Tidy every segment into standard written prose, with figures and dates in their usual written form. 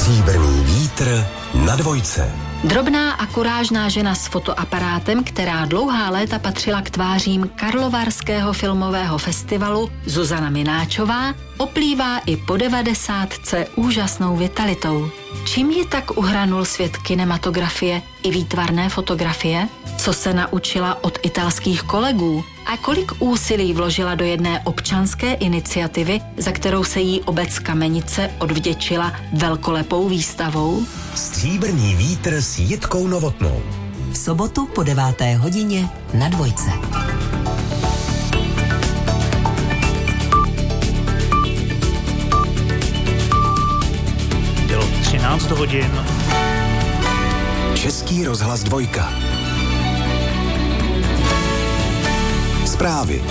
Stříbrný vítr na dvojce. Drobná a kurážná žena s fotoaparátem, která dlouhá léta patřila k tvářím Karlovarského filmového festivalu, Zuzana Mináčová, oplývá i po 90 úžasnou vitalitou. Čím ji tak uhranul svět kinematografie i výtvarné fotografie? Co se naučila od italských kolegů? A kolik úsilí vložila do jedné občanské iniciativy, za kterou se jí obec Kamenice odvděčila velkolepou výstavou? Stříbrný vítr s Jitkou Novotnou. V sobotu po 9. hodině na dvojce. Bylo 13 hodin. Český rozhlas 2. Zprávy.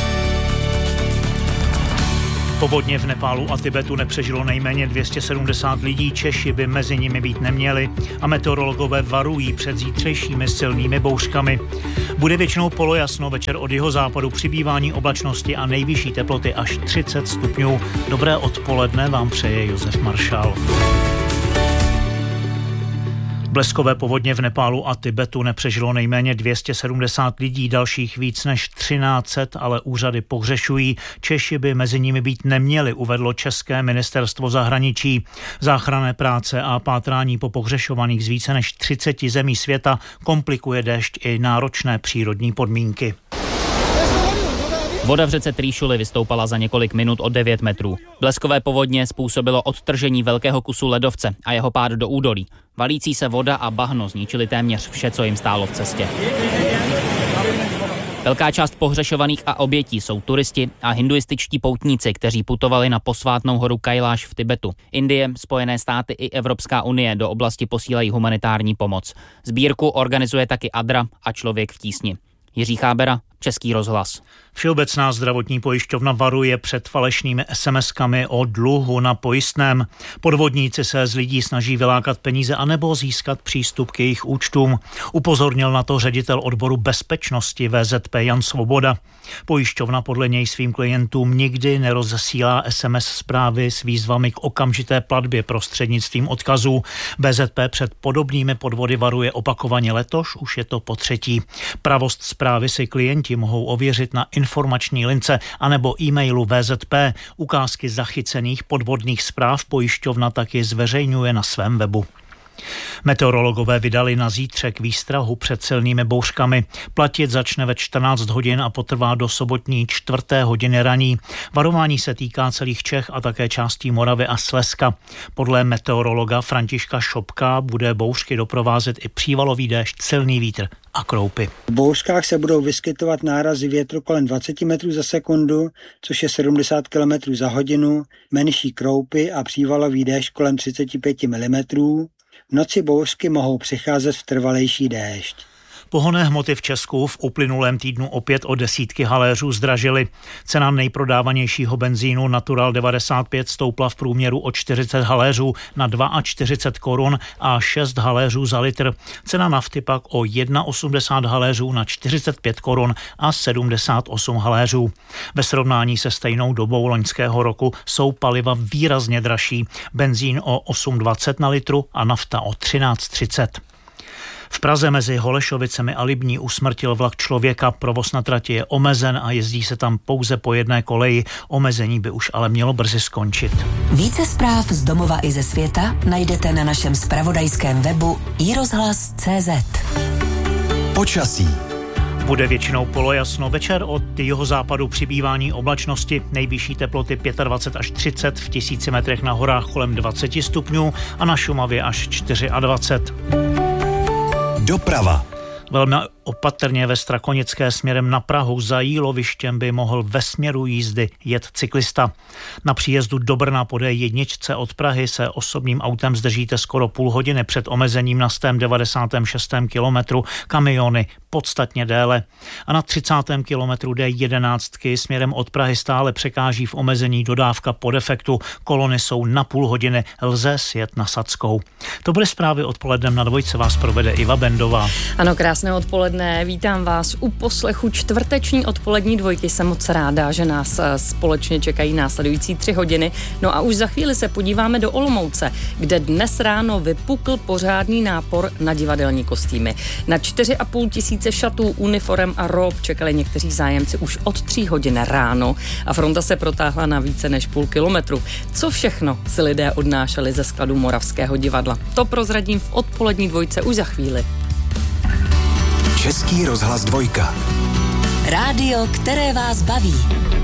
Povodně v Nepálu a Tibetu nepřežilo nejméně 270 lidí, Češi by mezi nimi být neměli a meteorologové varují před zítřejšími silnými bouřkami. Bude většinou polojasno, večer od jihozápadu přibývání oblačnosti a nejvyšší teploty až 30 stupňů. Dobré odpoledne vám přeje Josef Maršál. Bleskové povodně v Nepálu a Tibetu nepřežilo nejméně 270 lidí, dalších víc než 1300, ale úřady pohřešují. Češi by mezi nimi být neměli, uvedlo České ministerstvo zahraničí. Záchranné práce a pátrání po pohřešovaných z více než 30 zemí světa komplikuje déšť i náročné přírodní podmínky. Voda v řece Trýšuli vystoupala za několik minut o 9 metrů. Bleskové povodně způsobilo odtržení velkého kusu ledovce a jeho pád do údolí. Valící se voda a bahno zničili téměř vše, co jim stálo v cestě. Velká část pohřešovaných a obětí jsou turisti a hinduističtí poutníci, kteří putovali na posvátnou horu Kailáš v Tibetu. Indie, Spojené státy i Evropská unie do oblasti posílají humanitární pomoc. Sbírku organizuje taky Adra a Člověk v tísni. Jiří Chábera, Český rozhlas. Všeobecná zdravotní pojišťovna varuje před falešnými SMS-kami o dluhu na pojistném. Podvodníci se z lidí snaží vylákat peníze anebo získat přístup k jejich účtům. Upozornil na to ředitel odboru bezpečnosti VZP Jan Svoboda. Pojišťovna podle něj svým klientům nikdy nerozesílá SMS zprávy s výzvami k okamžité platbě prostřednictvím odkazů. VZP před podobnými podvody varuje opakovaně, letos už je to potřetí. Pravost zprávy si klienti mohou ověřit na informační lince anebo e-mailu VZP. Ukázky zachycených podvodných zpráv pojišťovna taky zveřejňuje na svém webu. Meteorologové vydali na zítřek výstrahu před silnými bouřkami. Platit začne ve 14 hodin a potrvá do sobotní 4. hodiny raní. Varování se týká celých Čech a také částí Moravy a Slezska. Podle meteorologa Františka Šopka bude bouřky doprovázet i přívalový déšť, silný vítr a kroupy. V bouřkách se budou vyskytovat nárazy větru kolem 20 metrů za sekundu, což je 70 km za hodinu, menší kroupy a přívalový déšť kolem 35 mm. V noci bouřky mohou přicházet v trvalejší déšť. Pohonné hmoty v Česku v uplynulém týdnu opět o desítky haléřů zdražily. Cena nejprodávanějšího benzínu Natural 95 stoupla v průměru o 40 haléřů na 42 korun a 6 haléřů za litr. Cena nafty pak o 1,80 haléřů na 45 korun a 78 haléřů. Ve srovnání se stejnou dobou loňského roku jsou paliva výrazně dražší. Benzín o 8,20 na litru a nafta o 13,30. V Praze mezi Holešovicemi a Libní usmrtil vlak člověka, provoz na trati je omezen a jezdí se tam pouze po jedné koleji. Omezení by už ale mělo brzy skončit. Více zpráv z domova i ze světa najdete na našem zpravodajském webu iRozhlas.cz. Počasí. Bude většinou polojasno, večer od jihozápadu přibývání oblačnosti, nejvyšší teploty 25 až 30, v 1000 metrech na horách kolem 20 stupňů a na Šumavě až 24. Doprava. Velmi opatrně ve Strakonické směrem na Prahu za Jílovištěm by mohl ve směru jízdy jet cyklista. Na příjezdu do Brna po D1 od Prahy se osobním autem zdržíte skoro půl hodiny před omezením na 196. kilometru, kamiony podstatně déle. A na 30. kilometru D11 směrem od Prahy stále překáží v omezení dodávka po defektu. Kolony jsou na půl hodiny, lze sjet na Sadskou. To byly zprávy odpolednem, na dvojce vás provede Iva Bendová. Ano, krásné odpoledne. odpoledne, vítám vás u poslechu čtvrteční odpolední dvojky. Jsem moc ráda, že nás společně čekají následující 3 hodiny. No a už za chvíli se podíváme do Olomouce, kde dnes ráno vypukl pořádný nápor na divadelní kostýmy. Na 4,5 tisíce šatů, uniform a rob čekali někteří zájemci už od 3 hodin ráno a fronta se protáhla na více než půl kilometru. Co všechno si lidé odnášeli ze skladu Moravského divadla? To prozradím v odpolední dvojce už za chvíli. Český rozhlas 2. Rádio, které vás baví.